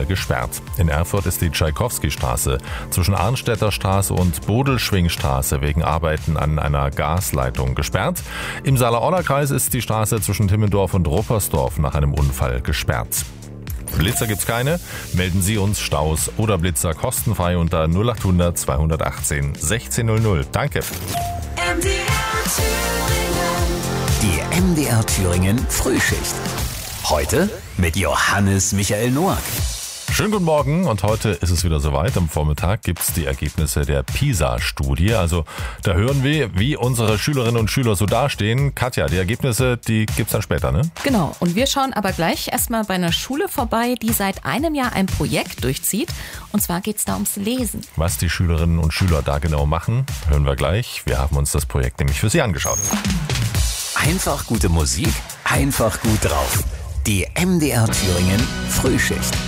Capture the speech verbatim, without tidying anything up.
gesperrt. In Erfurt ist die Tschaikowski-Straße zwischen Arnstädter Straße und Bodelschwingstraße wegen Arbeiten an einer Gasleitung gesperrt. Im Saale-Orla-Kreis ist die Straße zwischen Timmendorf und Ruppersdorf nach einem Unfall gesperrt. Blitzer gibt's keine. Melden Sie uns Staus oder Blitzer kostenfrei unter null acht hundert zweihundertachtzehn sechzehn null null. Danke. Die M D R Thüringen Frühschicht. Heute mit Johannes Michael Noack. Schönen guten Morgen und heute ist es wieder soweit. Am Vormittag gibt's die Ergebnisse der PISA-Studie. Also da hören wir, wie unsere Schülerinnen und Schüler so dastehen. Katja, die Ergebnisse, die gibt's dann später, ne? Genau, und wir schauen aber gleich erstmal bei einer Schule vorbei, die seit einem Jahr ein Projekt durchzieht. Und zwar geht's da ums Lesen. Was die Schülerinnen und Schüler da genau machen, hören wir gleich. Wir haben uns das Projekt nämlich für Sie angeschaut. Einfach gute Musik, einfach gut drauf. Die M D R Thüringen Frühschicht.